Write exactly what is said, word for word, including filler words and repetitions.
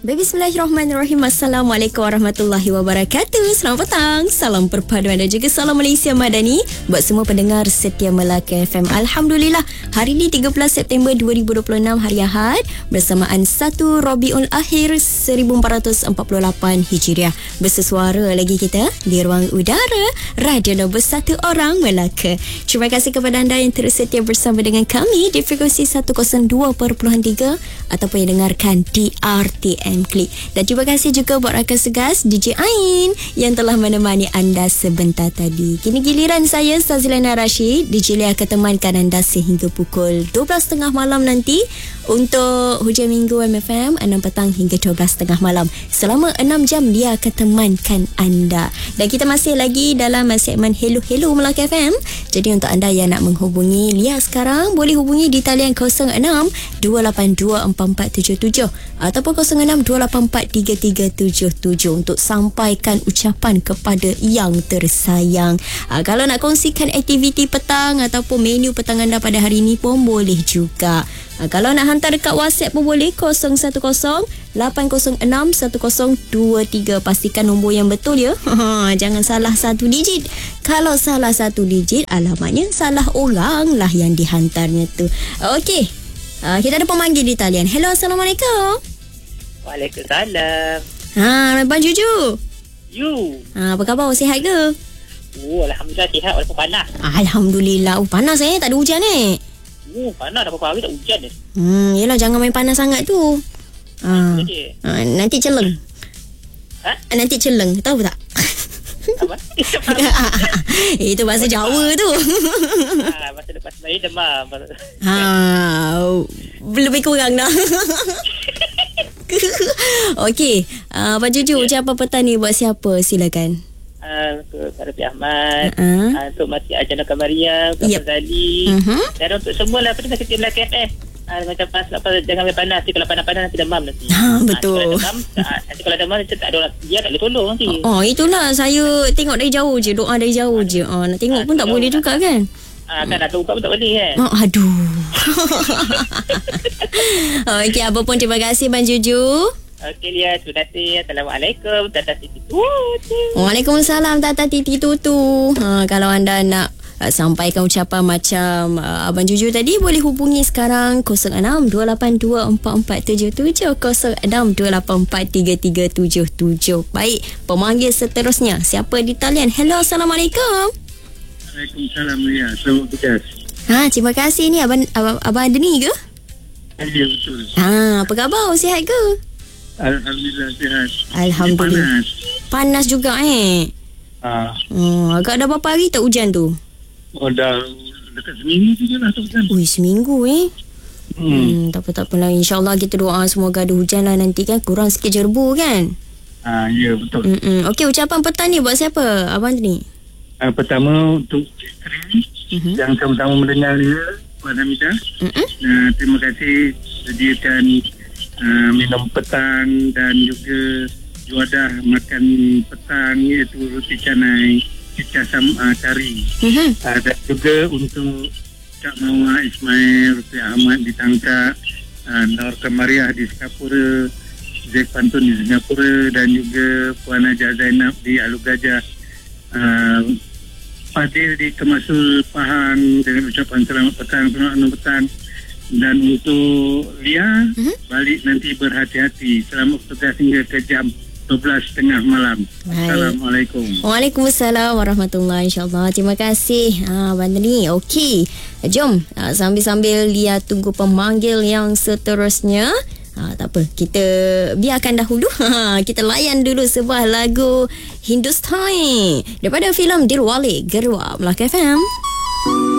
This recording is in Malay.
Bismillahirrahmanirrahim. Assalamualaikum warahmatullahi wabarakatuh. Selamat petang. Salam perpaduan dan juga salam Malaysia Madani buat semua pendengar setia Melaka F M. Alhamdulillah, hari ini tiga belas September dua ribu dua puluh enam, hari Ahad, bersamaan satu Rabiul Akhir seribu empat ratus empat puluh lapan Hijriah. Bersesuara lagi kita di ruang udara Radio Nombor satu Orang Melaka. Terima kasih kepada anda yang terus setia bersama dengan kami di frekuensi seratus dua perpuluhan tiga ataupun yang dengarkan di R T M Klik. Dan terima kasih juga buat rakan segas D J Ain yang telah menemani anda sebentar tadi. Kini giliran saya, Sazilana Rashid. D J Lia akan temankan anda sehingga pukul dua belas tiga puluh malam nanti untuk Hujan Minggu M F M, enam petang hingga dua belas tiga puluh malam. Selama enam jam dia akan temankan anda. Dan kita masih lagi dalam segmen Hello Hello Melaka F M. Jadi untuk anda yang nak menghubungi Lia sekarang, boleh hubungi di talian kosong enam dua lapan dua empat empat tujuh tujuh ataupun kosong enam dua lapan empat tiga tiga tujuh tujuh untuk sampaikan ucapan kepada yang tersayang. Ha, kalau nak kongsikan aktiviti petang ataupun menu petang anda pada hari ini pun boleh juga. Ha, kalau nak hantar dekat WhatsApp pun boleh, kosong satu kosong lapan kosong enam satu kosong dua tiga. Pastikan nombor yang betul ya. Jangan salah satu digit. Kalau salah satu digit, alamatnya salah orang lah yang dihantarnya tu. Okey, uh, kita ada pemanggil di talian. Hello, Assalamualaikum. Waalaikumsalam. Ha, Abang Juju. You. Ha, apa khabar? Sihat ke? Oh, Alhamdulillah sihat walaupun panas. Alhamdulillah. Oh, panas eh, tak ada hujan eh. Oh, panas dah berapa hari tak hujan ni. Hmm, yelah, jangan main panas sangat tu. Ha, ha, nanti celeng. Ha? Nanti celeng, tahu tak? Apa? Itu bahasa Jawa tu. Ha, masa lepas bayi demam. Ha, lebih kurang dah. Okey, uh, Abang Juju, ucapan petang ni buat siapa? Silakan. Uh, untuk Parapi Ahmad, uh-huh. uh, untuk Masih Ajana Kamaria, untuk yep. Zali, uh-huh. dan untuk semua lah pendengar setia Melaka F M. Uh, macam pas, apa, jangan main panas. Nanti kalau panas-panas nanti demam nanti. Ha, betul. Uh, kalau demam, uh, nanti kalau demam nanti tak ada orang, dia tak boleh tolong nanti. Oh, itulah saya tengok dari jauh je, doa dari jauh uh, je. Oh, nak tengok uh, pun tak boleh juga kan? Ah, kan nak ubat pun tak boleh kan? Oh, aduh. Okey, apa pun terima kasih Bang Juju. Okey Lia, terima kasih. Assalamualaikum Tata Titi Tutu. Waalaikumsalam Tata Titi Tutu. Ha, kalau anda nak uh, sampaikan ucapan macam uh, Abang Juju tadi, boleh hubungi sekarang kosong enam dua lapan dua empat empat tujuh tujuh, kosong enam dua lapan empat tiga tiga tujuh tujuh. Baik, pemanggil seterusnya. Siapa di talian? Hello, Assalamualaikum. Waalaikumsalam Lia. Selamat tugas. Ha, terima kasih. Ni Abang Abang, abang Adni ke? Ya, betul. Ha, apa khabar? Sihat ke? Alhamdulillah sihat. Alhamdulillah. Panas. Panas juga eh. Ah. Oh, agak dah berapa hari tak hujan tu? Oh, dah dekat seminggu tu je lah tak hujan. Ui, seminggu eh. Hmm. hmm tak apa, tak apalah. InsyaAllah kita doa semoga ada hujan lah nanti kan. Kurang sikit jerbu kan? Ah, ya, betul. Mm-mm. Okey, ucapan petang ni buat siapa? Abang ni? Uh, pertama untuk isteri uh-huh. yang sama-sama mendengar dia, Puan Hamidah. Uh-huh. Uh, terima kasih sediakan uh, minum petang dan juga juadah makan petang, iaitu roti canai kicasam uh, kari. Uh-huh. Uh, dan juga untuk Kak Mawar Ismail, Rupi Ahmad di Tangkak, uh, Nur Kamariah di Singapura, Zaid Pantun di Singapura, dan juga Puan Haja Zainab di Alur Gajah. Uh, Fadil di Kemasul Pahang dengan ucapan selamat petang, selamat petang. Dan untuk Lia, uh-huh. balik nanti berhati-hati. Selamat bertugas hingga ke jam dua belas tiga puluh malam. Hai. Assalamualaikum. Waalaikumsalam warahmatullahi insyaAllah. Terima kasih ha, Abang Dani. Okey, jom ha, sambil-sambil Lia tunggu pemanggil yang seterusnya. Ha, tak apa, kita biarkan dahulu. Ha, kita layan dulu sebuah lagu Hindustani daripada filem Dilwale Garwa Melaka F M.